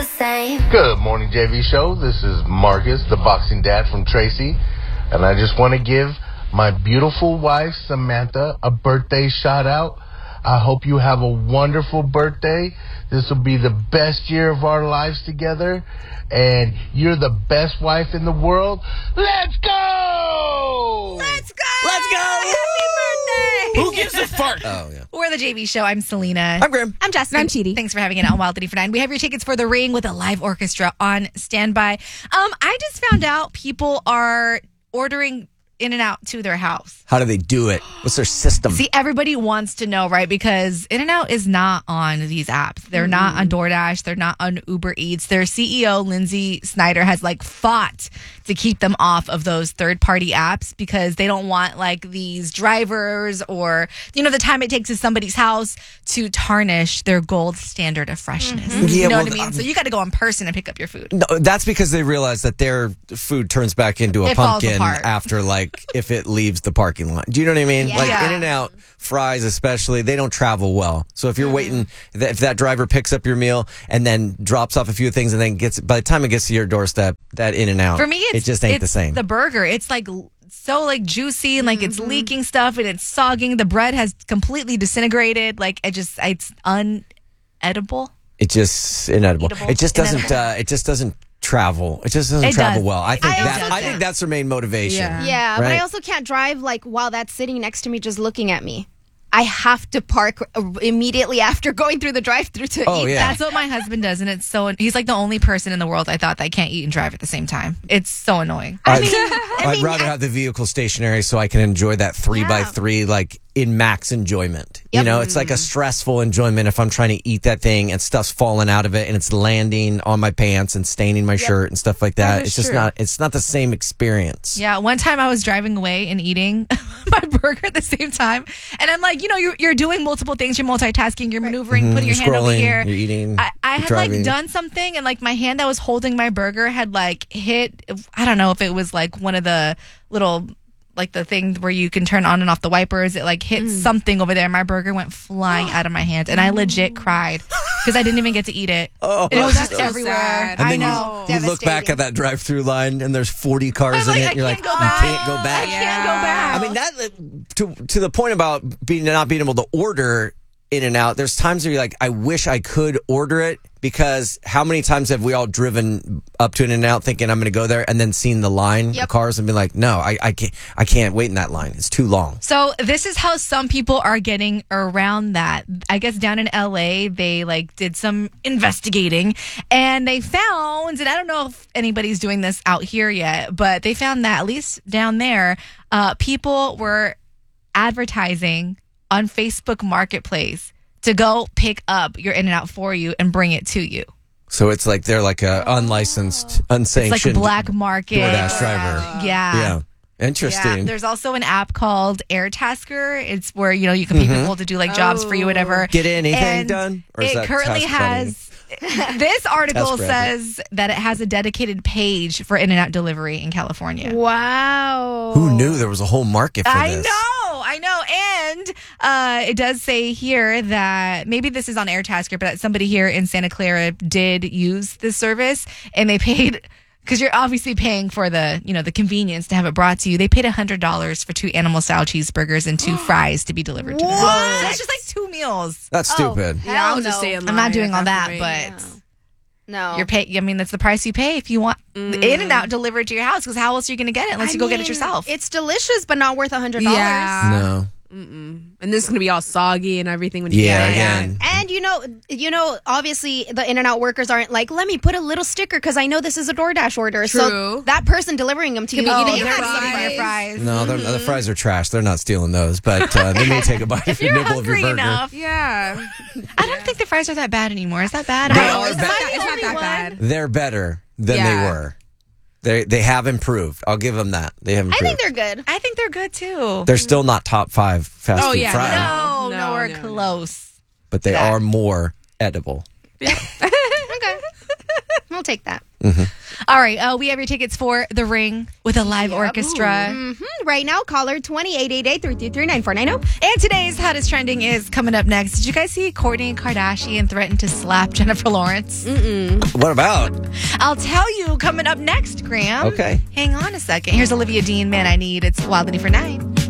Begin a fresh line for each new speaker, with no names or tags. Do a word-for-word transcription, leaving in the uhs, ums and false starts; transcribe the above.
the same.
Good morning, J V Show. This is Marcus, the boxing dad from Tracy. And I just want to give my beautiful wife, Samantha, a birthday shout out. I hope you have a wonderful birthday. This will be the best year of our lives together. And you're the best wife in the world. Let's go!
Let's go!
Let's go!
Happy birthday!
Who gives a fart?
Oh, yeah.
We're the J V Show. I'm Selena.
I'm Grim.
I'm Justin.
I'm Chidi.
Thanks for having it on Wild thirty for nine. We have your tickets for The Ring with a live orchestra on standby. Um, I just found out people are ordering In-N-Out to their house.
How do they do it? What's their system?
See, everybody wants to know, right? Because In-N-Out is not on these apps. They're mm. not on DoorDash. They're not on Uber Eats. Their C E O, Lindsay Snyder, has like fought to keep them off of those third-party apps because they don't want like these drivers or, you know, the time it takes to somebody's house to tarnish their gold standard of freshness.
Mm-hmm.
You
Yeah,
know
well,
what I mean?
um,
So you got to go in person and pick up your food.
No, that's because they realize that their food turns back into a
It falls
pumpkin
apart.
after, like, if it leaves the parking lot. Do you know what I mean?
Yeah.
Like,
Yeah.
In-N-Out fries especially, they don't travel well. So if you're
Mm-hmm.
waiting, if that driver picks up your meal and then drops off a few things and then gets, by the time it gets to your doorstep, that In-N-Out,
For me, it's,
it just ain't
it's
the same.
The burger, it's like so like juicy and like
Mm-hmm.
it's leaking stuff and it's sogging. The bread has completely disintegrated. Like it just, it's unedible.
It just inedible.
Eatable.
It just doesn't.
Inedible.
Uh, it just doesn't travel. It just doesn't
It
travel
does.
well. I think
I
that.
also
I think
can't.
that's their main motivation.
Yeah.
Yeah, but I
Right.
also can't drive like while that's sitting next to me just looking at me. I have to park immediately after going through the drive-thru to
Oh,
eat.
yeah.
That's what my husband does, and it's so. He's like the only person in the world I thought that can't eat and drive at the same time. It's so annoying.
I
I'd,
mean, I
I'd
mean,
rather
I-
have the vehicle stationary so I can enjoy that three by
Yeah.
three, like in max enjoyment. You
Yep.
know, it's like a stressful enjoyment if I'm trying to eat that thing and stuff's falling out of it and it's landing on my pants and staining my shirt and stuff like that.
That is
It's just
true.
not. It's not the same experience.
Yeah, one time I was driving away and eating my burger at the same time, and I'm like, you know, you're you're doing multiple things. You're multitasking. You're maneuvering, putting your
You're
hand over
scrolling,
here.
you're eating,
I, I
you're
had
driving.
like done something, and like my hand that was holding my burger had like hit. I don't know if it was like one of the little. Like the thing where you can turn on and off the wipers, it like hit something over there. My burger went flying out of my hands, and I legit cried because I didn't even get to eat it.
Oh,
and it was
that's
just
so
everywhere.
sad.
And
I
then you-
know.
You, look back at that drive-through line, and there's forty cars
I'm
in
like,
it.
I
You're like,
can't go
you
back.
can't go back.
I can't go back.
I mean, that to to the point about being not being able to order In-N-Out. There's times where you're like, I wish I could order it because how many times have we all driven up to an In-N-Out thinking I'm going to go there and then seen the line
Yep.
of cars and be like, no, I, I can't, I can't wait in that line. It's too long.
So this is how some people are getting around that. I guess down in L A, they like did some investigating and they found, and I don't know if anybody's doing this out here yet, but they found that at least down there, uh, people were advertising on Facebook Marketplace to go pick up your In-N-Out for you and bring it to you.
So it's like they're like a unlicensed,
It's
unsanctioned
like black market.
DoorDash driver.
Yeah.
Yeah. Interesting.
Yeah, there's also an app called AirTasker. It's where, you know, you can pay people to do like jobs for you, whatever.
Get anything
And
done? Or is
it
that
currently
Task
has. This article
Task Rabbit.
says that it has a dedicated page for In-N-Out delivery in California.
Wow.
Who knew there was a whole market for
I
this?
know, I know. And uh, it does say here that maybe this is on AirTasker, but somebody here in Santa Clara did use this service and they paid, because you're obviously paying for the, you know, the convenience to have it brought to you. They paid one hundred dollars for two animal style cheeseburgers and two fries to be delivered to their house. So that's just like two meals.
That's stupid.
Yeah, I'll
Hell
just
no.
stay in line.
I'm not doing all that,
That's
but
great.
No.
you're pay. I mean, that's the price you pay if you want the In-N-Out delivered to your house. Because how else are you going to get it unless
I
you go get it
mean,
yourself?
It's delicious, but not worth a hundred dollars.
Yeah.
No.
And this is gonna be all soggy and everything when you
Yeah,
get it.
again.
And you know, you know, obviously the In-N-Out workers aren't like, let me put a little sticker because I know this is a DoorDash order. So
True.
that person delivering them to you,
oh,
they
they're
had
eating
some
your
fries.
fries.
No, they're- the fries are trash. They're not stealing those, but uh, they may take a bite
If
of a
you're
nibble of your
hungry
burger.
enough,
Yeah.
I don't think the fries are that bad anymore. Is that bad?
They
I
are
don't-
bad.
Am I
It's
the
not
only
that
one?
bad.
They're better than
Yeah.
they were. They they have improved. I'll give them that. They have
I
improved.
think they're good.
I think they're good too.
They're still not top five fast
Oh,
food
yeah,
fries,
no,
No,
nowhere
no, no.
close.
but they
that.
are more edible.
Okay. We'll take that.
All right, uh, we have your tickets for The Ring with a live orchestra.
hmm right now. Caller twenty, eight eight eight, three three three, nine four nine zero.
And today's hottest trending is coming up next. Did you guys see Kourtney Kardashian threaten to slap Jennifer Lawrence?
What about?
I'll tell you coming up next, Graham.
Okay.
Hang on a second. Here's Olivia Dean, Man I Need. It's Wild and for nine.